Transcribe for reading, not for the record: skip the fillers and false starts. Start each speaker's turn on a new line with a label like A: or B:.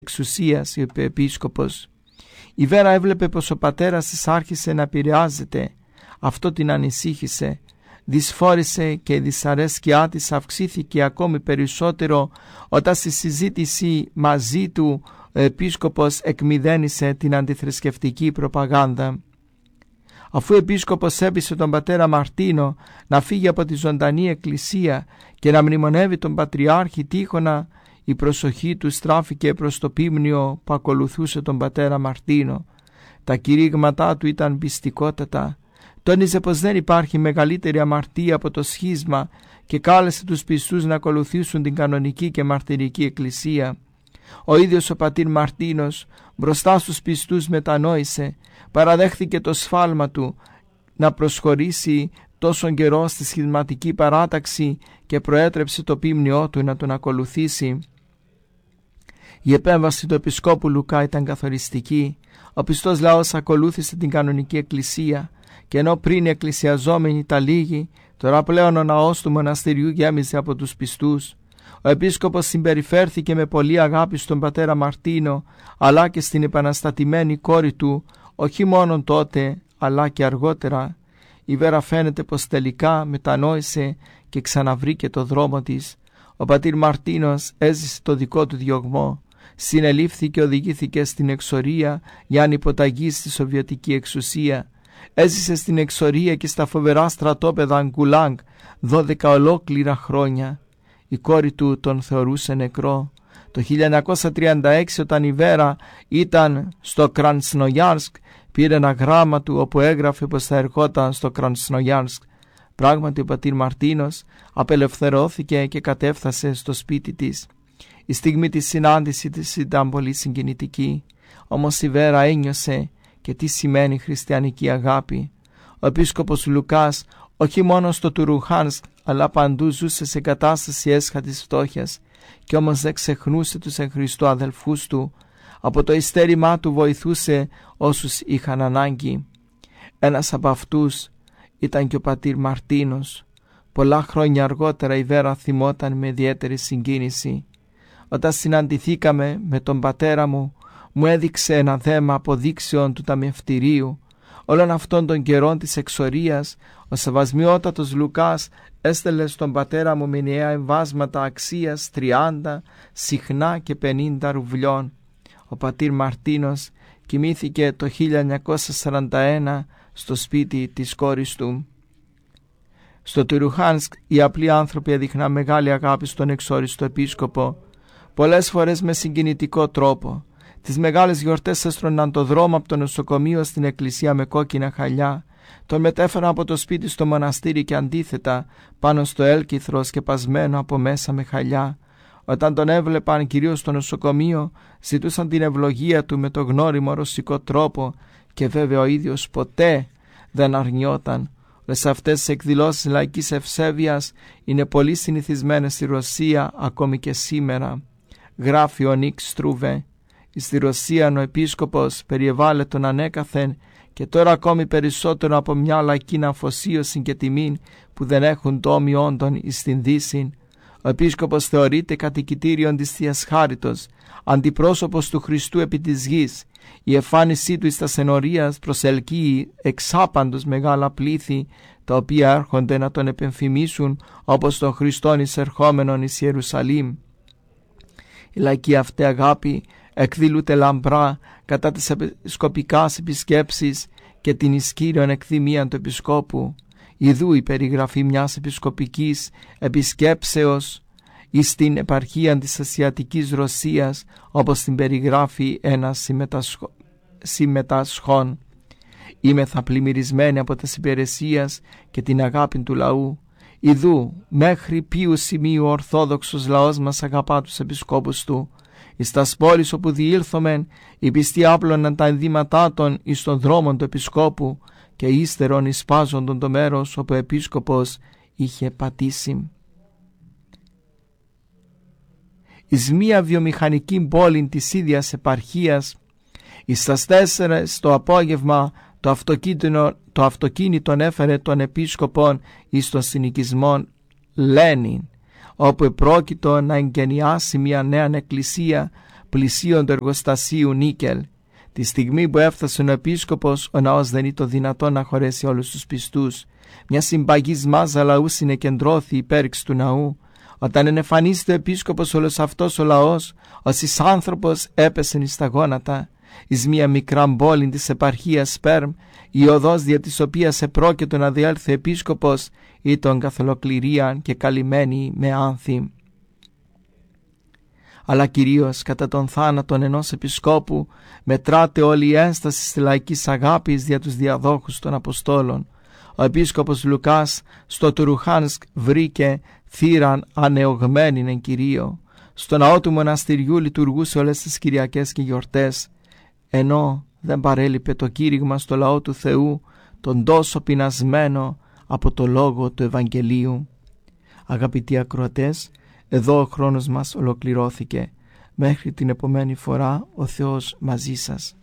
A: εξουσίας, είπε ο επίσκοπος. Η Βέρα έβλεπε πως ο πατέρας της άρχισε να επηρεάζεται. Αυτό την ανησύχησε. Δυσφόρησε και η δυσαρέσκειά της αυξήθηκε ακόμη περισσότερο όταν στη συζήτηση μαζί του ο επίσκοπος εκμηδένισε την αντιθρησκευτική προπαγάνδα. Αφού ο επίσκοπος έπεισε τον πατέρα Μαρτίνο να φύγει από τη ζωντανή εκκλησία και να μνημονεύει τον Πατριάρχη Τείχονα, η προσοχή του στράφηκε προς το πίμνιο που ακολουθούσε τον πατέρα Μαρτίνο. Τα κηρύγματά του ήταν πιστικότατα. Τόνιζε πως δεν υπάρχει μεγαλύτερη αμαρτία από το σχίσμα και κάλεσε τους πιστούς να ακολουθήσουν την κανονική και μαρτυρική εκκλησία. Ο ίδιος ο πατήρ Μαρτίνος μπροστά στους πιστούς μετανόησε, παραδέχθηκε το σφάλμα του να προσχωρήσει τόσον καιρό στη σχισματική παράταξη και προέτρεψε το πίμνιό του να τον ακολουθήσει. Η επέμβαση του επισκόπου Λουκά ήταν καθοριστική. Ο πιστός λαός ακολούθησε την κανονική εκκλησία και ενώ πριν οι εκκλησιαζόμενοι τα λίγοι, τώρα πλέον ο ναός του μοναστηριού γέμιζε από τους πιστούς. Ο επίσκοπος συμπεριφέρθηκε με πολλή αγάπη στον πατέρα Μαρτίνο αλλά και στην επαναστατημένη κόρη του, όχι μόνο τότε αλλά και αργότερα. Η Βέρα φαίνεται πως τελικά μετανόησε και ξαναβρήκε το δρόμο της. Ο πατήρ Μαρτίνος έζησε το δικό του διωγμό. Συνελήφθη και οδηγήθηκε στην εξορία για ανυποταγή στη Σοβιετική εξουσία. Έζησε στην εξορία και στα φοβερά στρατόπεδα Γκουλάγκ 12 ολόκληρα χρόνια. Η κόρη του τον θεωρούσε νεκρό. Το 1936 όταν η Βέρα ήταν στο Κρασνογιάρσκ πήρε ένα γράμμα του όπου έγραφε πως θα ερχόταν στο Κρασνογιάρσκ. Πράγματι ο πατήρ Μαρτίνος απελευθερώθηκε και κατέφθασε στο σπίτι της. Η στιγμή της συνάντησης της ήταν πολύ συγκινητική. Όμως η Βέρα ένιωσε και τι σημαίνει χριστιανική αγάπη. Ο επίσκοπος Λουκάς όχι μόνο στο Τουρουχάνσκ αλλά παντού ζούσε σε κατάσταση έσχατης φτώχειας και όμως δεν ξεχνούσε τους εν Χριστώ αδελφούς του. Από το ειστέρημά του βοηθούσε όσους είχαν ανάγκη. Ένας από αυτούς ήταν και ο πατήρ Μαρτίνος. Πολλά χρόνια αργότερα η Βέρα θυμόταν με ιδιαίτερη συγκίνηση. Όταν συναντηθήκαμε με τον πατέρα μου έδειξε ένα δέμα αποδείξεων του ταμιευτηρίου. Όλων αυτών των καιρών της εξορίας ο σεβασμιότατος Λουκάς έστελε στον πατέρα μου μηνιαία εμβάσματα αξίας 30, συχνά και 50 ρουβλιών. Ο πατήρ Μαρτίνος κοιμήθηκε το 1941 στο σπίτι της κόρης του. Στο Τουρουχάνσκ οι απλοί άνθρωποι έδειχναν μεγάλη αγάπη στον εξόριστο επίσκοπο, πολλές φορές με συγκινητικό τρόπο. Τις μεγάλες γιορτές έστρωναν το δρόμο από το νοσοκομείο στην εκκλησία με κόκκινα χαλιά. Τον μετέφεραν από το σπίτι στο μοναστήρι και αντίθετα πάνω στο έλκυθρο σκεπασμένο από μέσα με χαλιά. Όταν τον έβλεπαν κυρίως στο νοσοκομείο ζητούσαν την ευλογία του με το γνώριμο ρωσικό τρόπο και βέβαια ο ίδιος ποτέ δεν αρνιόταν. Όλες αυτές τις εκδηλώσεις λαϊκής ευσέβειας είναι πολύ συνηθισμένες στη Ρωσία ακόμη και σήμερα. Γράφει ο Νίκ Στρούβε. Στη Ρωσία ο επίσκοπος περιεβάλλεται τον ανέκαθεν και τώρα ακόμη περισσότερο από μια λαϊκή αφοσίωση και τιμήν που δεν έχουν το όμοιόν των εις την Δύση. Ο επίσκοπος θεωρείται κατοικητήριον της Θείας Χάριτος, αντιπρόσωπος του Χριστού επί της γης. Η εμφάνισή του εις τα ενορίας προσελκύει εξάπαντος μεγάλα πλήθη, τα οποία έρχονται να τον επεμφημίσουν όπως τον Χριστόν εισερχόμενον εις Ιερουσαλήμ. Η λαϊκή αυτή αγάπη εκδηλούται λαμπρά κατά τις επισκοπικάς επισκέψεις και την ισκύριον εκθυμίαν του επισκόπου. Ιδού η περιγραφή μιας επισκοπικής επισκέψεως εις την επαρχία της Ασιατικής Ρωσίας, όπως την περιγράφει ένας συμμετασχόν. Είμεθα πλημμυρισμένοι από τις υπηρεσίες και την αγάπη του λαού. Ιδού μέχρι ποιου σημείου ο Ορθόδοξος λαός μας αγαπά τους επισκόπους του. Εις τας πόλεις όπου διήλθομεν, οι πιστοί άπλωναν τα ενδύματά των εις τον δρόμον του επισκόπου και ύστερον εισπάζοντον το μέρος όπου ο επίσκοπος είχε πατήσει. Εις μία βιομηχανική πόλη της ίδιας επαρχίας, εις τας 4 το απόγευμα το αυτοκίνητο έφερε τον επίσκοπον εις των συνοικισμών Λένιν, όπου επρόκειτο να εγκαινιάσει μια νέα εκκλησία πλησίον του εργοστασίου Νίκελ. Τη στιγμή που έφτασε ο επίσκοπος, ο ναός δεν ήταν δυνατόν να χωρέσει όλους τους πιστούς. Μια συμπαγής μάζα λαού συνεκεντρώθη υπέρξ του ναού. Όταν ενεφανίστηκε ο επίσκοπος, όλος αυτός ο λαός, ως εις άνθρωπος, έπεσε εις τα γόνατα. Εις μια μικρά πόλη της επαρχίας Σπέρμ, η οδός δια της οποίας επρόκειτο να διέλθει ο επίσκοπος, ήταν καθ' ολοκληρία και καλυμμένη με άνθη. Αλλά κυρίως κατά τον θάνατον ενός επισκόπου μετράται όλη η ένσταση της λαϊκής αγάπης δια τους διαδόχους των Αποστόλων. Ο επίσκοπος Λουκάς στο Τουρουχάνσκ βρήκε θύραν ανεωγμένην εν Κυρίω. Στο ναό του μοναστηριού λειτουργούσε όλες τις Κυριακές και γιορτές, ενώ δεν παρέλειπε το κήρυγμα στο λαό του Θεού, τον τόσο πεινασμένο από το λόγο του Ευαγγελίου. Αγαπητοί ακροατές, εδώ ο χρόνος μας ολοκληρώθηκε. Μέχρι την επομένη φορά, ο Θεός μαζί σας.